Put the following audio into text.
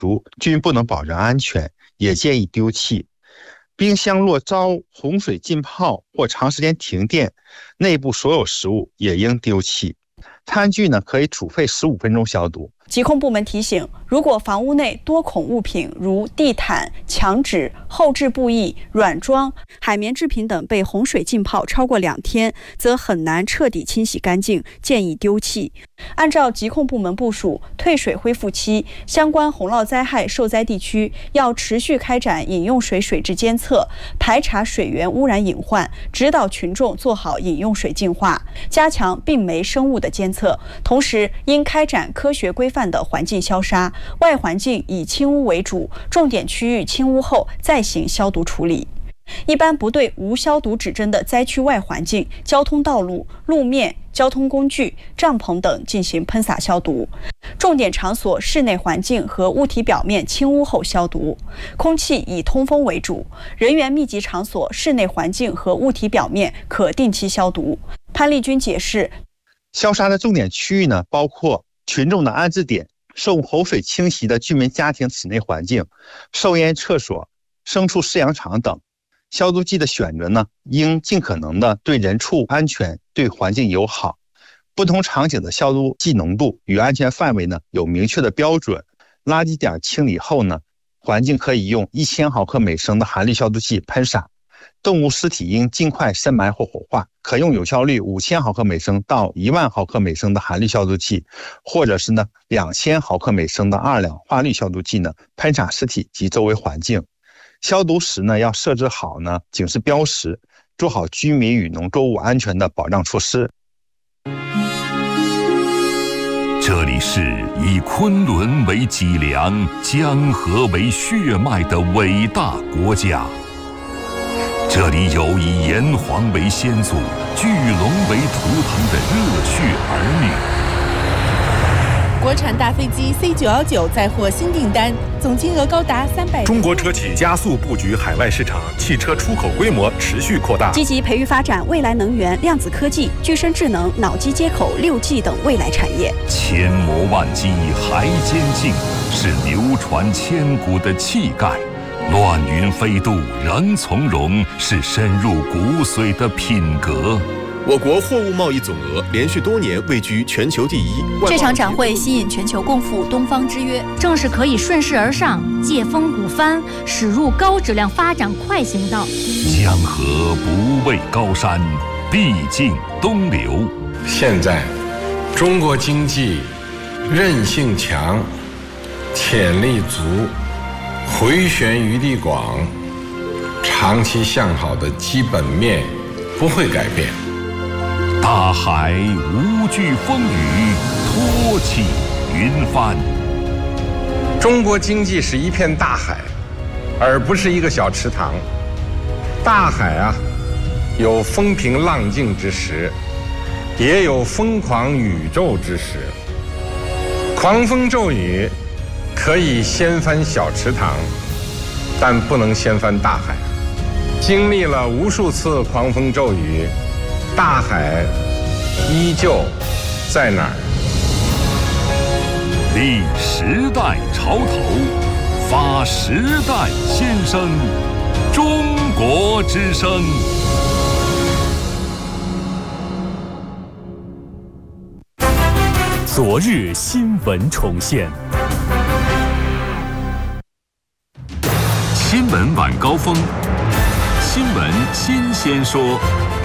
毒均不能保证安全，也建议丢弃。冰箱若遭洪水浸泡或长时间停电，内部所有食物也应丢弃。餐具呢，可以煮沸15分钟消毒。 疾控部门提醒，如果房屋内多孔物品如地毯、墙纸、后置布艺、软装、海绵制品等被洪水浸泡超过2天，则很难彻底清洗干净，建议丢弃。按照疾控部门部署，退水恢复期，相关洪涝灾害受灾地区要持续开展饮用水水质监测，排查水源污染隐患，指导群众做好饮用水净化，加强病媒生物的监测。同时，应开展科学规范的环境消杀，外环境以清污为主，重点区域清污后再行消毒处理。一般不对无消毒指针的灾区外环境、交通道路、路面、交通工具、帐篷等进行喷洒消毒。重点场所室内环境和物体表面清污后消毒。空气以通风为主，人员密集场所室内环境和物体表面可定期消毒。潘丽君解释， 消杀的重点区域呢，包括群众的安置点、受洪水侵袭的居民家庭室内环境、受淹厕所、牲畜饲养场等。消毒剂的选择呢，应尽可能的对人畜安全、对环境友好。不同场景的消毒剂浓度与安全范围呢有明确的标准。垃圾点清理后呢，环境可以用1000毫克每升的含氯消毒剂喷洒。动物尸体应尽快深埋或火化，可用有效率5000毫克每升到10000毫克每升的含氯消毒剂，或者是呢2000毫克每升的2氧化氯消毒剂呢喷洒尸体及周围环境。消毒时呢，要设置好呢警示标识，做好居民与农作物安全的保障措施。 这里是以昆仑为脊梁、江河为血脉的伟大国家。这里有以炎黄为先祖、巨龙为图腾的热血儿女。 国产大飞机 C919 再获新订单，总金额高达300。 中国车企加速布局海外市场，汽车出口规模持续扩大。 积极培育发展未来能源、量子科技、具身智能、脑机接口、6G 等未来产业。 千磨万击还坚劲，是流传千古的气概。乱云飞渡仍从容，是深入骨髓的品格。 我国货物贸易总额连续多年位居全球第一。 这场展会吸引全球共赴东方之约，正是可以顺势而上，借风鼓帆，驶入高质量发展快行道。 江河不畏高山，必经东流。 现在，中国经济韧性强，潜力足，回旋余地广，长期向好的基本面不会改变。 大海无惧风雨，托起云帆。 中国经济是一片大海，而不是一个小池塘。大海啊，有风平浪静之时，也有疯狂宇宙之时。狂风骤雨可以掀翻小池塘，但不能掀翻大海。经历了无数次狂风骤雨，大海依旧在哪儿？ 立时代潮头，发时代先声，中国之声。 昨日新闻重现， 新闻晚高峰，新闻新鲜说。